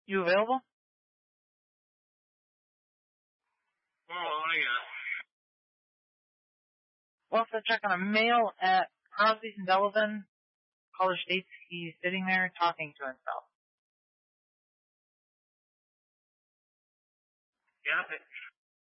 You available? Oh, yeah. Well, to check on a male at Crosby's in Delavan. Caller states he's sitting there talking to himself. Yeah,